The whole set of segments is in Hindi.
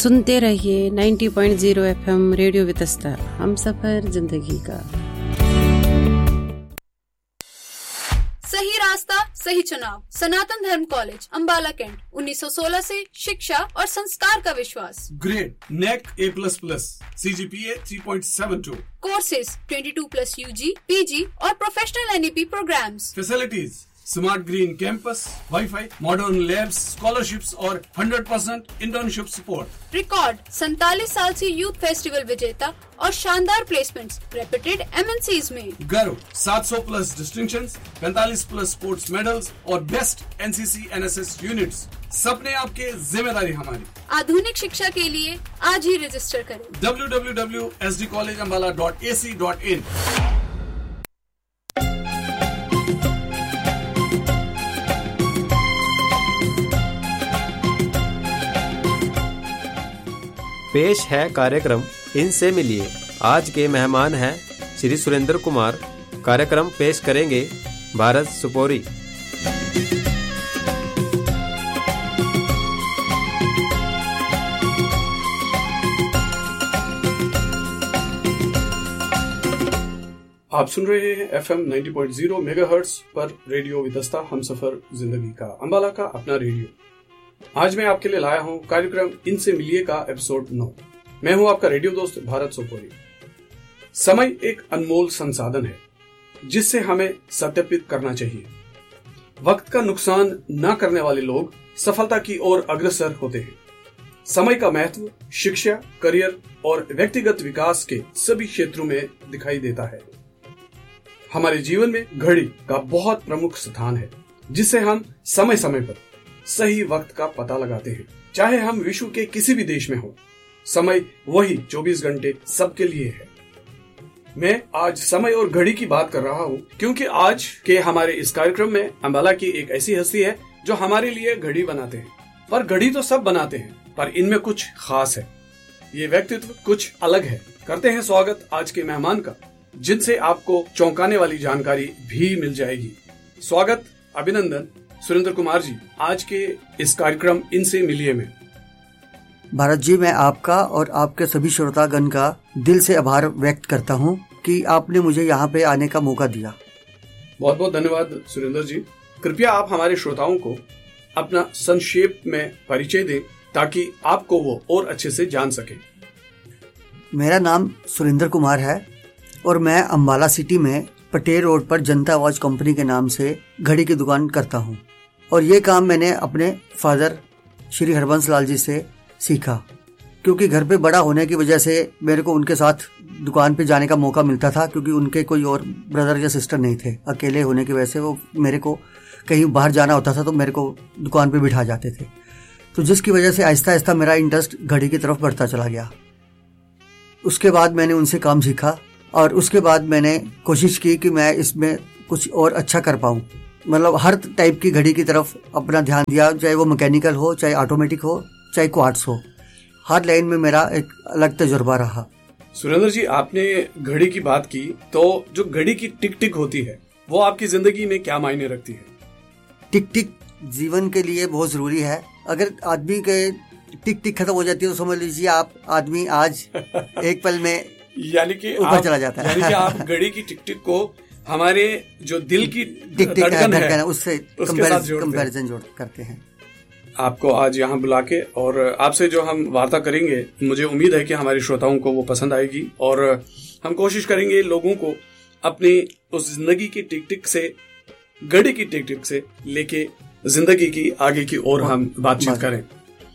सुनते रहिए 90.0 FM रेडियो वितस्ता, हम सफर जिंदगी का। सही रास्ता सही चुनाव। सनातन धर्म कॉलेज अंबाला कैंट, 1916 से शिक्षा और संस्कार का विश्वास। Grade neck A++, CGPA 3.72। Courses 22+ UG, PG और professional NEP programmes. Facilities smart green campus, wifi, modern labs, scholarships और 100% इंटर्नशिप सपोर्ट। रिकॉर्ड 47 साल से यूथ फेस्टिवल विजेता और शानदार प्लेसमेंट्स रेप्यूटेड MNCs में। गर्व 700+ डिस्टिंक्शंस, 45+ स्पोर्ट्स मेडल्स और बेस्ट NCC NSS यूनिट्स। सपने आपके, जिम्मेदारी हमारी। आधुनिक शिक्षा के लिए आज ही रजिस्टर करें। www.sdcollegeambala.ac.in। पेश है कार्यक्रम इनसे मिलिए। आज के मेहमान हैं श्री सुरेंद्र कुमार। कार्यक्रम पेश करेंगे भारत सुपोरी। आप सुन रहे हैं FM 90.0 मेगाहर्ट्ज पर रेडियो वितस्ता, हम सफर जिंदगी का, अंबाला का अपना रेडियो। आज मैं आपके लिए लाया हूं कार्यक्रम इनसे मिलिए का एपिसोड 9। मैं हूं आपका रेडियो दोस्त भारत सुपोरी। समय एक अनमोल संसाधन है जिससे हमें सत्यापित करना चाहिए। वक्त का नुकसान न करने वाले लोग सफलता की ओर अग्रसर होते हैं। समय का महत्व शिक्षा, करियर और व्यक्तिगत विकास के सभी क्षेत्रों में दिखाई देता है। हमारे जीवन में घड़ी का बहुत प्रमुख स्थान है जिससे हम समय समय पर सही वक्त का पता लगाते हैं। चाहे हम विश्व के किसी भी देश में हो, समय वही 24 घंटे सबके लिए है। मैं आज समय और घड़ी की बात कर रहा हूँ क्योंकि आज के हमारे इस कार्यक्रम में अंबाला की एक ऐसी हस्ती है जो हमारे लिए घड़ी बनाते हैं। पर घड़ी तो सब बनाते हैं, पर इनमें कुछ खास है। ये व्यक्तित्व कुछ अलग है। करते हैं स्वागत आज के मेहमान का, जिनसे आपको चौंकाने वाली जानकारी भी मिल जाएगी। स्वागत, अभिनंदन सुरेंद्र कुमार जी, आज के इस कार्यक्रम इनसे मिलिए में। भारत जी, मैं आपका और आपके सभी श्रोतागण का दिल से आभार व्यक्त करता हूं कि आपने मुझे यहां पे आने का मौका दिया। बहुत बहुत धन्यवाद सुरेंद्र जी। कृपया आप हमारे श्रोताओं को अपना संक्षेप में परिचय दें ताकि आपको वो और अच्छे से जान सके। मेरा नाम सुरेंद्र कुमार है और मैं अंबाला सिटी में पटेल रोड पर जनता वॉच कंपनी के नाम से घड़ी की दुकान करता हूं। और ये काम मैंने अपने फादर श्री हरबंस लाल जी से सीखा, क्योंकि घर पे बड़ा होने की वजह से मेरे को उनके साथ दुकान पे जाने का मौका मिलता था, क्योंकि उनके कोई और ब्रदर या सिस्टर नहीं थे। अकेले होने की वजह से वो मेरे को कहीं बाहर जाना होता था तो मेरे को दुकान पे बिठा जाते थे। तो जिसकी वजह से आहिस्ता आहिस्ता मेरा इंटरेस्ट घड़ी की तरफ बढ़ता चला गया। उसके बाद मैंने उनसे काम सीखा और उसके बाद मैंने कोशिश की कि मैं इसमें कुछ और अच्छा कर पाऊँ। मतलब हर टाइप की घड़ी की तरफ अपना ध्यान दिया, चाहे वो मैकेनिकल हो, चाहे ऑटोमेटिक हो, चाहे क्वार्ट्स हो। हर लाइन में मेरा एक अलग तजुर्बा रहा। सुरेंद्र जी, आपने घड़ी की बात की, तो जो घड़ी की टिक टिक होती है वो आपकी जिंदगी में क्या मायने रखती है? टिक टिक जीवन के लिए बहुत जरूरी है। अगर आदमी के टिक टिक खत्म हो जाती है तो समझ लीजिए आप आदमी आज एक पल में यानी कि ऊपर चला जाता है। यानी कि आप घड़ी की टिक टिक को हमारे जो दिल की टिक टिक धड़कन है उससे कंपैरिजन जोड़ करते हैं। आपको आज यहाँ बुला के और आपसे जो हम वार्ता करेंगे, मुझे उम्मीद है कि हमारे श्रोताओं को वो पसंद आएगी और हम कोशिश करेंगे लोगों को अपनी उस जिंदगी की टिक टिक से, घड़ी की टिक टिक से लेके जिंदगी की आगे की ओर हम बातचीत करें।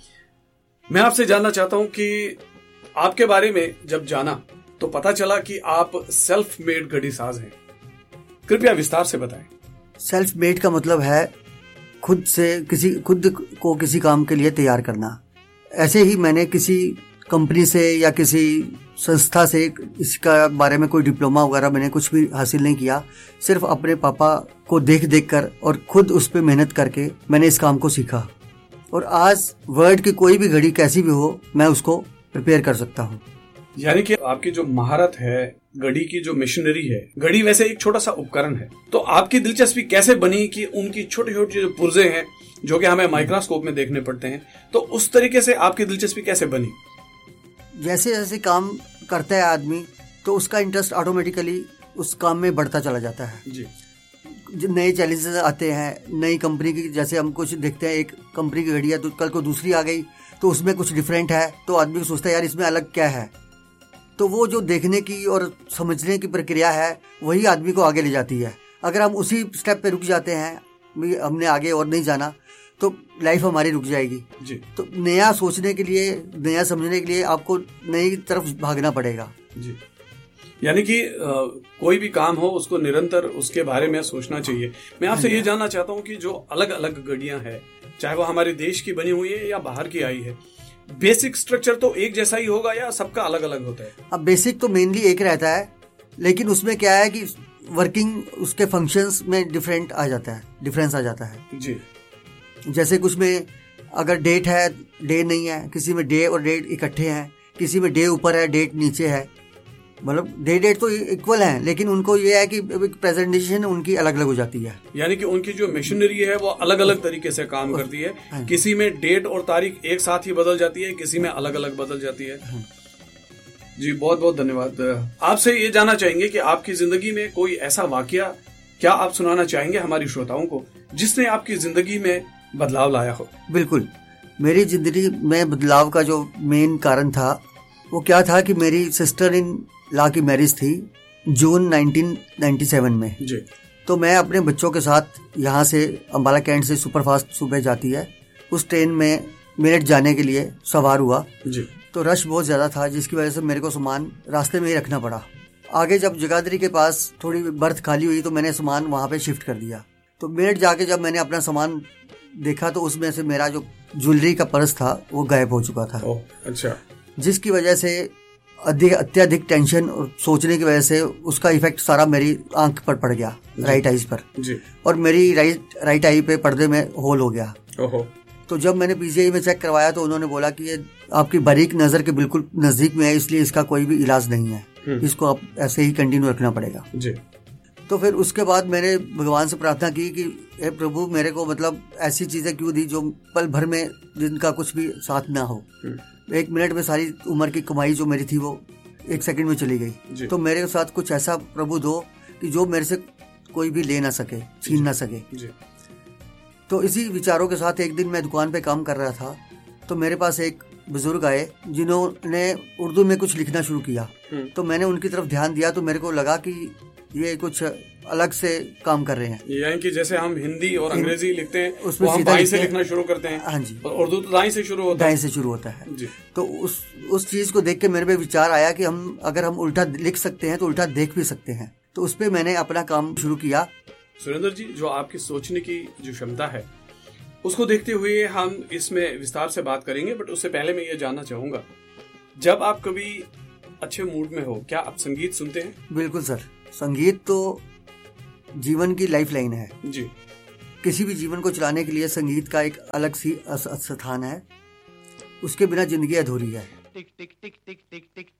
मैं आपसे जानना चाहता हूं कि आपके बारे में जब जाना तो पता चला कि आप सेल्फ मेड घड़ी साज हैं। कृपया विस्तार से बताएं। सेल्फ मेड का मतलब है खुद को किसी काम के लिए तैयार करना। ऐसे ही मैंने किसी कंपनी से या किसी संस्था से इसका बारे में कोई डिप्लोमा वगैरह मैंने कुछ भी हासिल नहीं किया। सिर्फ अपने पापा को देख कर और खुद उस पर मेहनत करके मैंने इस काम को सीखा। और आज वर्ल्ड की कोई भी घड़ी कैसी भी हो, मैं उसको प्रिपेयर कर सकता हूँ। यानी कि आपकी जो महारत है, घड़ी की जो मशीनरी है, घड़ी वैसे एक छोटा सा उपकरण है, तो आपकी दिलचस्पी कैसे बनी कि उनकी छोटी छोटी जो पुर्जे हैं जो कि हमें माइक्रोस्कोप में देखने पड़ते हैं। तो उस तरीके से आपकी दिलचस्पी कैसे बनी? जैसे जैसे काम करता है आदमी तो उसका इंटरेस्ट ऑटोमेटिकली उस काम में बढ़ता चला जाता है जी। नए चैलेंजेस आते हैं, नई कंपनी की, जैसे हम कुछ देखते हैं, एक कंपनी की घड़ी है तो कल को दूसरी आ गई तो उसमें कुछ डिफरेंट है, तो आदमी को सोचता है यार इसमें अलग क्या है। तो वो जो देखने की और समझने की प्रक्रिया है वही आदमी को आगे ले जाती है। अगर हम उसी स्टेप पे रुक जाते हैं, हमने आगे और नहीं जाना, तो लाइफ हमारी रुक जाएगी जी। तो नया सोचने के लिए, नया समझने के लिए आपको नई तरफ भागना पड़ेगा जी। यानी कि कोई भी काम हो उसको निरंतर उसके बारे में सोचना चाहिए। मैं आपसे ये जानना चाहता हूँ कि जो अलग अलग गाड़ियां हैं, चाहे वो हमारे देश की बनी हुई है या बाहर की आई है, बेसिक स्ट्रक्चर तो एक जैसा ही होगा या सबका अलग अलग होता है? अब बेसिक तो मेनली एक रहता है, लेकिन उसमें क्या है कि वर्किंग उसके फंक्शंस में डिफरेंस आ जाता है जी। जैसे कुछ में अगर डेट है, डे नहीं है, किसी में डे और डेट इकट्ठे हैं, किसी में डे ऊपर है, डेट नीचे है, मतलब डेट तो इक्वल है, लेकिन उनको ये है कि प्रेजेंटेशन उनकी अलग अलग हो जाती है। यानी कि उनकी जो मशीनरी है वो अलग अलग तरीके से काम करती है। किसी में डेट और तारीख एक साथ ही बदल जाती है, किसी में अलग अलग बदल जाती है। जी, बहुत बहुत धन्यवाद। आपसे ये जानना चाहेंगे कि आपकी जिंदगी में कोई ऐसा वाकया क्या आप सुनाना चाहेंगे हमारी श्रोताओं को जिसने आपकी जिंदगी में बदलाव लाया हो? बिल्कुल, मेरी जिंदगी में बदलाव का जो मेन कारण था वो क्या था कि मेरी सिस्टर इन लॉ की मैरिज थी जून 1997 में जी। तो मैं अपने बच्चों के साथ यहाँ से अम्बाला कैंट से सुपरफास्ट सुबह जाती है, उस ट्रेन में मेरठ जाने के लिए सवार हुआ जी। तो रश बहुत ज़्यादा था, जिसकी वजह से मेरे को सामान रास्ते में ही रखना पड़ा। आगे जब जगाधरी के पास थोड़ी बर्थ खाली हुई तो मैंने सामान वहाँ पे शिफ्ट कर दिया। तो मेरठ जाके जब मैंने अपना सामान देखा तो उसमें से मेरा जो ज्वेलरी का पर्स था वो गायब हो चुका था। अच्छा। जिसकी वजह से अत्यधिक टेंशन और सोचने की वजह से उसका इफेक्ट सारा मेरी आंख पर पड़ गया, राइट आईज पर जी। और मेरी राइट आई पे पर्दे में होल हो गया। तो जब मैंने पीजीआई में चेक करवाया तो उन्होंने बोला कि ये आपकी बारीक नजर के बिल्कुल नजदीक में है, इसलिए इसका कोई भी इलाज नहीं है, इसको आप ऐसे ही कंटिन्यू रखना पड़ेगा जी। तो फिर उसके बाद मैंने भगवान से प्रार्थना की कि हे प्रभु, मेरे को मतलब ऐसी चीजें क्यों दी जो पल भर में जिनका कुछ भी साथ ना हो। 1 मिनट में सारी उम्र की कमाई जो मेरी थी वो 1 सेकंड में चली गई। तो मेरे साथ कुछ ऐसा प्रभु दो कि जो मेरे से कोई भी ले ना सके, छीन ना सके जी। तो इसी विचारों के साथ एक दिन मैं दुकान पे काम कर रहा था तो मेरे पास एक बुजुर्ग आए जिन्होंने उर्दू में कुछ लिखना शुरू किया। तो मैंने उनकी तरफ ध्यान दिया तो मेरे को लगा कि ये कुछ अलग से काम कर रहे हैं। यानी कि जैसे हम हिंदी और अंग्रेजी लिखते हैं उसमें हम बाई से लिखना शुरू करते हैं। हाँ जी। और उर्दू तो दाई से शुरू होता है जी। तो उस चीज को देख के मेरे पे विचार आया कि अगर हम उल्टा लिख सकते हैं तो उल्टा देख भी सकते हैं। तो उस पे मैंने अपना काम शुरू किया। सुरेंद्र जी, जो आपकी सोचने की जो क्षमता है उसको देखते हुए हम इसमें विस्तार से बात करेंगे, बट उससे पहले मैं ये जानना चाहूंगा, जब आप कभी अच्छे मूड में हो क्या आप संगीत सुनते हैं? बिल्कुल सर, संगीत तो जीवन की लाइफ लाइन है जी। किसी भी जीवन को चलाने के लिए संगीत का एक अलग सी स्थान है, उसके बिना जिंदगी अधूरी है।